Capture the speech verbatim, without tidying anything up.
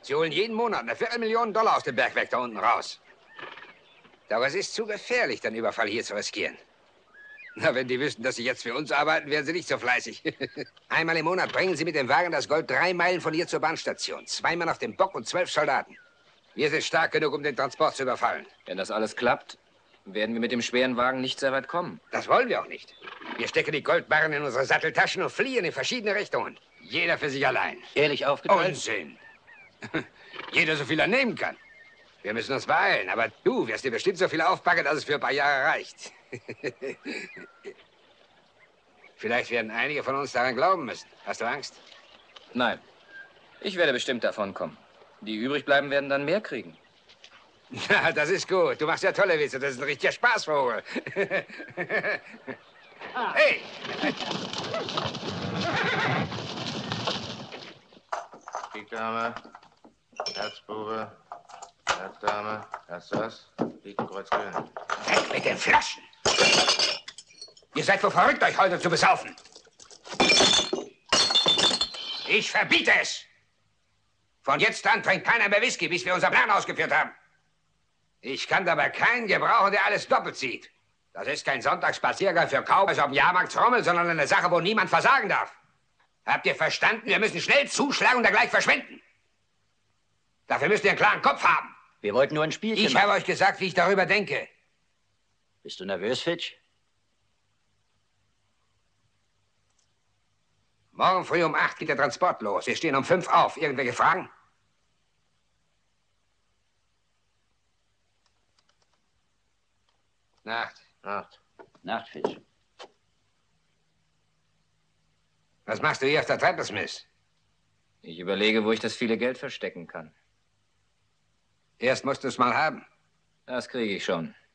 Sie holen jeden Monat eine Viertelmillion Dollar aus dem Bergwerk da unten raus. Doch es ist zu gefährlich, den Überfall hier zu riskieren. Na, wenn die wüssten, dass Sie jetzt für uns arbeiten, wären Sie nicht so fleißig. Einmal im Monat bringen Sie mit dem Wagen das Gold drei Meilen von hier zur Bahnstation. Zwei Mann auf dem Bock und zwölf Soldaten. Wir sind stark genug, um den Transport zu überfallen. Wenn das alles klappt, werden wir mit dem schweren Wagen nicht sehr weit kommen. Das wollen wir auch nicht. Wir stecken die Goldbarren in unsere Satteltaschen und fliehen in verschiedene Richtungen. Jeder für sich allein. Ehrlich aufgeteilt? Unsinn. Jeder so viel er nehmen kann. Wir müssen uns beeilen, aber du wirst dir bestimmt so viel aufpacken, dass es für ein paar Jahre reicht. Vielleicht werden einige von uns daran glauben müssen. Hast du Angst? Nein. Ich werde bestimmt davon kommen. Die übrig bleiben, werden dann mehr kriegen. Na, das ist gut. Du machst ja tolle Witze. Das ist ein richtiger Spaßvogel. Hey! Pik-Dame, Herzbube, Herz-Dame, Herz-Ass, Pik-Kreuz König. Weg mit den Flaschen! Ihr seid wohl verrückt, euch heute zu besaufen. Ich verbiete es! Von jetzt an trinkt keiner mehr Whisky, bis wir unser Plan ausgeführt haben. Ich kann dabei keinen gebrauchen, der alles doppelt sieht. Das ist kein Sonntagsspaziergang für Cowboys auf dem Jahrmarktstrommel, sondern eine Sache, wo niemand versagen darf. Habt ihr verstanden? Wir müssen schnell zuschlagen und dann gleich verschwinden. Dafür müsst ihr einen klaren Kopf haben. Wir wollten nur ein Spielchen Ich machen. habe euch gesagt, wie ich darüber denke. Bist du nervös, Fitch? Morgen früh um acht geht der Transport los. Wir stehen um fünf auf. Irgendwelche Fragen? Nacht. Nacht. Nacht, Fitch. Was machst du hier auf der Treppe, Smith? Ich überlege, wo ich das viele Geld verstecken kann. Erst musst du es mal haben. Das kriege ich schon.